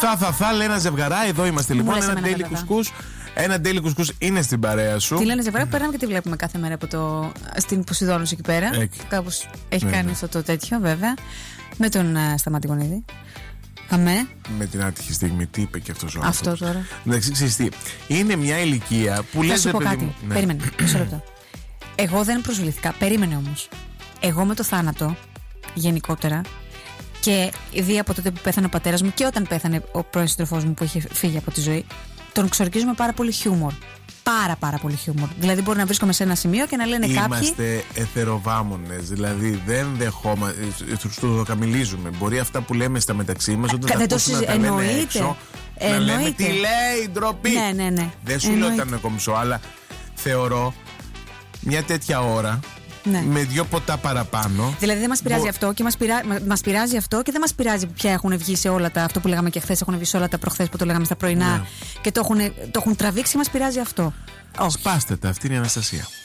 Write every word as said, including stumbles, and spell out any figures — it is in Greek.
Θα, θα, θα, λέει ένα ζευγαρά. Εδώ είμαστε λοιπόν. λες Ένα εμένα, daily βέβαια. κουσκούς. Ένα daily κουσκούς είναι στην παρέα σου. Τι λένε ζευγαρά που περνάμε και τη βλέπουμε κάθε μέρα από το, στην Ποσειδώνους εκεί πέρα. Εκεί. Κάπως έχει Ναι, κάνει ναι. αυτό το τέτοιο, βέβαια. Με τον uh, Σταμάτη Γονίδη. Αμέ. Με την άτυχη στιγμή, τι είπε και αυτός ο Αυτό άνθρωπος. τώρα. Εντάξει, ξέρεις τι. Είναι μια ηλικία που Θα λες. σου πω ρε παιδί κάτι. μου, ναι. Περίμενε. Μισό λεπτό. Εγώ δεν προσβληθήκα. Περίμενε όμως. Εγώ με το θάνατο, γενικότερα, και δει από τότε που πέθανε ο πατέρας μου και όταν πέθανε ο πρώην σύντροφός μου που είχε φύγει από τη ζωή, τον ξορκίζουμε πάρα πολύ χιούμορ. Πάρα πάρα πολύ χιούμορ. Δηλαδή μπορεί να βρίσκομαι σε ένα σημείο και να λένε κάποιοι. Είμαστε εθεροβάμονες. Δηλαδή δεν δεχόμαστε. Το δοκαμιλίζουμε. Μπορεί αυτά που λέμε στα μεταξύ μας όταν Κα- τα δεν το ακούσουμε να συζη- τα λέμε εννοείται. έξω, να λέμε Εννοείται. τι λέει, ντροπή. Ναι, ναι, ναι. Δεν σου λέω Εννοείται. ότι ήταν κομψό, αλλά θεωρώ μια τέτοια ώρα Ναι. με δύο ποτά παραπάνω. Δηλαδή δεν μας πειράζει Μπο- αυτό και μας, πειρά... μας πειράζει αυτό και δεν μας πειράζει που πια έχουν βγει σε όλα τα. Αυτό που λέγαμε και χθες, έχουν βγει σε όλα τα προχθές που το λέγαμε στα πρωινά Ναι. και το έχουν, το έχουν τραβήξει, μας πειράζει αυτό. Όχι. Σπάστε τα, αυτή είναι η Αναστασία.